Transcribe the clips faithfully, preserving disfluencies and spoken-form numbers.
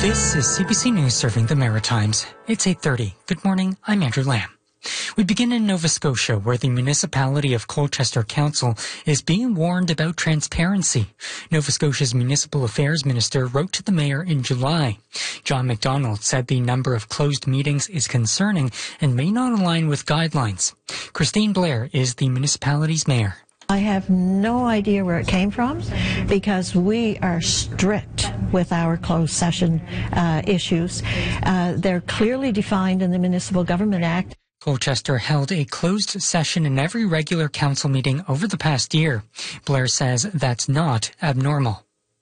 This is C B C News serving the Maritimes. It's eight thirty. Good morning, I'm Andrew Lamb. We begin in Nova Scotia, where the municipality of Colchester Council is being warned about transparency. Nova Scotia's Municipal Affairs Minister wrote to the mayor in July. John MacDonald said the number of closed meetings is concerning and may not align with guidelines. Christine Blair is the municipality's mayor. I have no idea where it came from because we are strict with our closed session uh, issues. Uh, they're clearly defined in the Municipal Government Act. Colchester held a closed session in every regular council meeting over the past year. Blair says that's not abnormal.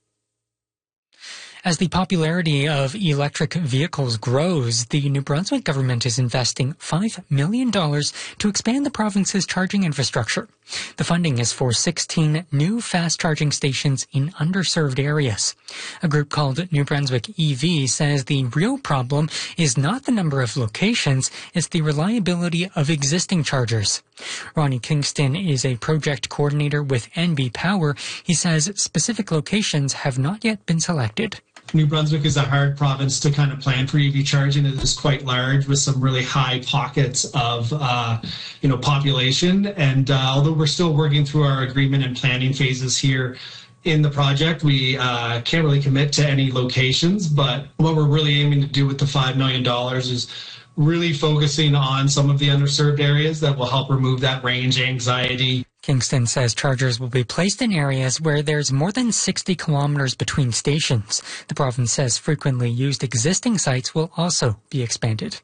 As the popularity of electric vehicles grows, the New Brunswick government is investing five million dollars to expand the province's charging infrastructure. The funding is for sixteen new fast charging stations in underserved areas. A group called New Brunswick E V says the real problem is not the number of locations, it's the reliability of existing chargers. Ronnie Kingston is a project coordinator with N B Power. He says specific locations have not yet been selected. New Brunswick is a hard province to kind of plan for E V charging. It is quite large with some really high pockets of, uh, you know, population. And uh, although we're still working through our agreement and planning phases here in the project, we uh, can't really commit to any locations. But what we're really aiming to do with the five million dollars is really focusing on some of the underserved areas that will help remove that range anxiety. Kingston says chargers will be placed in areas where there's more than sixty kilometers between stations. The province says frequently used existing sites will also be expanded.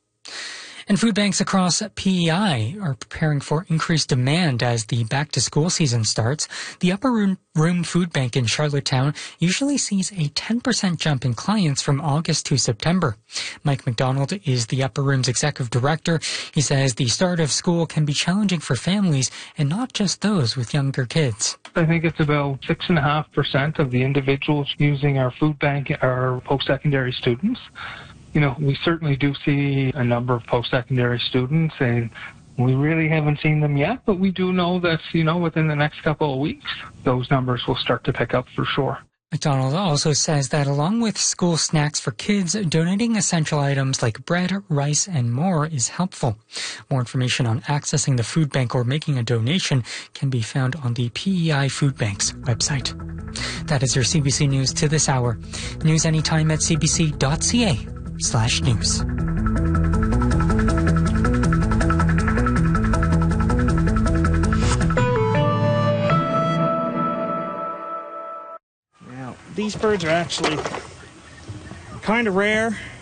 And food banks across P E I are preparing for increased demand as the back-to-school season starts. The Upper Room, Room Food Bank in Charlottetown usually sees a ten percent jump in clients from August to September. Mike McDonald is the Upper Room's executive director. He says the start of school can be challenging for families and not just those with younger kids. I think it's about six point five percent of the individuals using our food bank are post-secondary students. You know, we certainly do see a number of post-secondary students, and we really haven't seen them yet, but we do know that, you know, within the next couple of weeks, those numbers will start to pick up for sure. McDonald also says that along with school snacks for kids, donating essential items like bread, rice, and more is helpful. More information on accessing the food bank or making a donation can be found on the P E I Food Bank's website. That is your C B C News to this hour. News anytime at c b c dot c a slash news. Now, these birds are actually kind of rare.